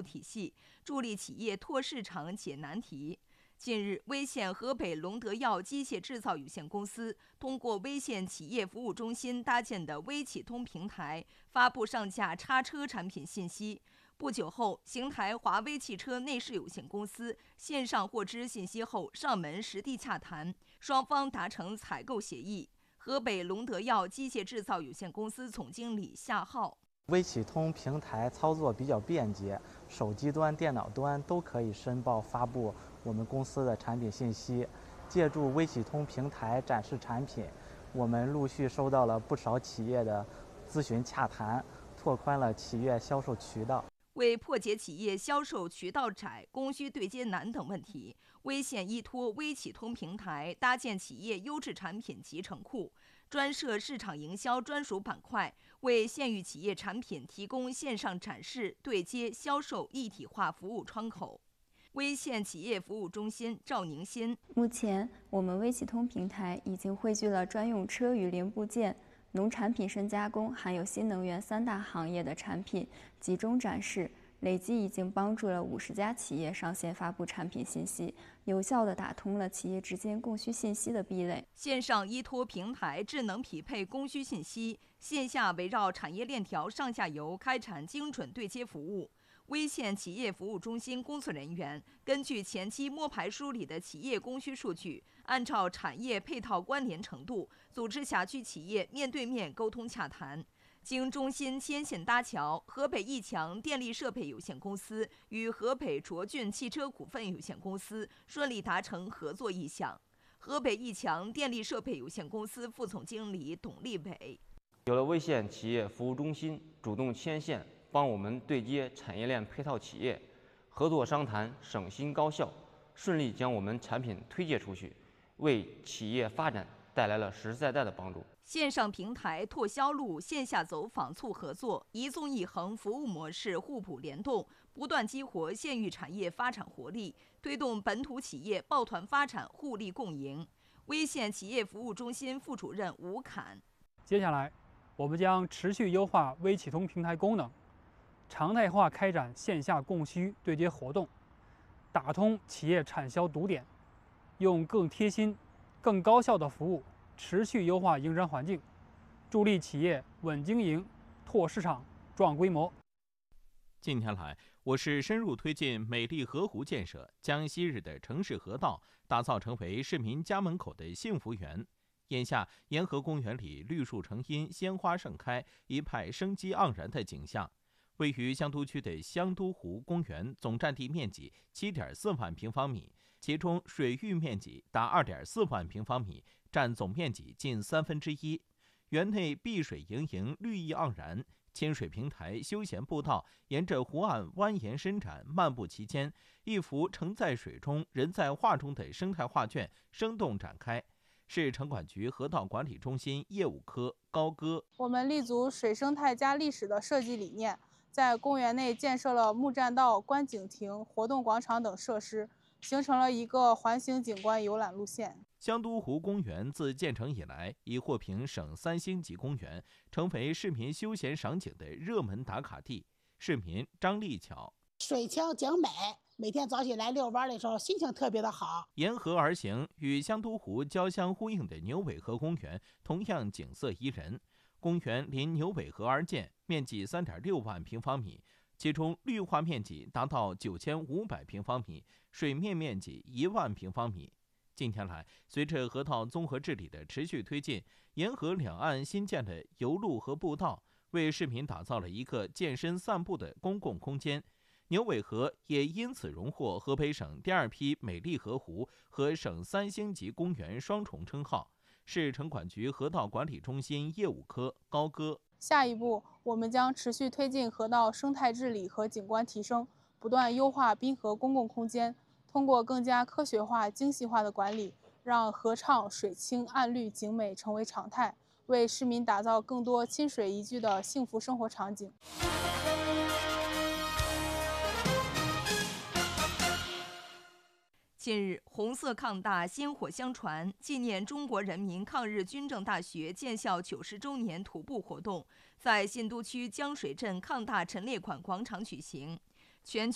体系，助力企业拓市场解难题。近日，威县河北龙德药机械制造有限公司通过威县企业服务中心搭建的微企通平台，发布上架叉车产品信息。不久后，邢台华威汽车内饰有限公司线上获知信息后，上门实地洽谈，双方达成采购协议。河北龙德药机械制造有限公司总经理夏浩： 微企通平台操作比较便捷，手机端、电脑端都可以申报发布我们公司的产品信息。借助微企通平台展示产品，我们陆续收到了不少企业的咨询洽谈，拓宽了企业销售渠道。 为破解企业销售渠道窄、供需对接难等问题，威县依托微企通平台搭建企业优质产品集成库，专设市场营销专属板块，为县域企业产品提供线上展示、对接、销售一体化服务窗口。威县企业服务中心赵宁新： 目前，我们微企通平台已经汇聚了专用车与零部件、农产品深加工还有新能源3大行业的产品集中展示，累计已经帮助了50家企业上线发布产品信息，有效地打通了企业之间供需信息的壁垒。 线上依托平台智能匹配供需信息，线下围绕产业链条上下游开展精准对接服务。威县企业服务中心工作人员根据前期摸排梳理的企业供需数据，按照产业配套关联程度，组织辖区企业面对面沟通洽谈。经中心牵线搭桥，河北易强电力设备有限公司与河北卓骏汽车股份有限公司顺利达成合作意向。河北易强电力设备有限公司副总经理董立伟： 有了威县企业服务中心主动牵线，帮我们对接产业链配套企业，合作商谈省心高效，顺利将我们产品推介出去，为企业发展带来了实实在在的帮助。 线上平台拓销路，线下走访促合作，一纵一横服务模式互补联动，不断激活县域产业发展活力，推动本土企业抱团发展互利共赢。威县企业服务中心副主任吴侃： 接下来，我们将持续优化微企通平台功能，常态化开展线下供需对接活动，打通企业产销堵点，用更贴心、更高效的服务持续优化营商环境，助力企业稳经营、拓市场、壮规模。 近年来，我市深入推进美丽河湖建设，将昔日的城市河道打造成为市民家门口的幸福园。眼下，沿河公园里绿树成荫，鲜花盛开，一派生机盎然的景象。位于香都区的香都湖公园总占地面积7.4万平方米，其中水域面积达2.4万平方米，占总面积近1/3。园内碧水盈盈，绿意盎然，清水平台、休闲步道沿着湖岸蜿蜒伸展，漫步其间，一幅城在水中、人在画中的生态画卷生动展开。市城管局河道管理中心业务科高歌： 我们立足水生态加历史的设计理念，在公园内建设了木栈道、观景亭、活动广场等设施，形成了一个环形景观游览路线。 香都湖公园自建成以来，已获评省3星级公园，成为市民休闲赏景的热门打卡地。市民张丽巧： 水清景美，每天早起来遛弯的时候，心情特别的好。 沿河而行，与香都湖交相呼应的牛尾河公园同样景色宜人。公园临牛尾河而建，面积3.6万平方米，其中绿化面积达到9500平方米，水面面积1万平方米。近年来，随着河道综合治理的持续推进，沿河两岸新建的游路和步道，为市民打造了一个健身散步的公共空间。牛尾河也因此荣获河北省第2批美丽河湖和省3星级公园双重称号。市城管局河道管理中心业务科高歌： 下一步，我们将持续推进河道生态治理和景观提升，不断优化滨河公共空间，通过更加科学化、精细化的管理，让河畅、水清、岸绿、景美成为常态，为市民打造更多亲水宜居的幸福生活场景。 近日，红色抗大薪火相传，纪念中国人民抗日军政大学建校90周年徒步活动在信都区江水镇抗大陈列馆广场举行。全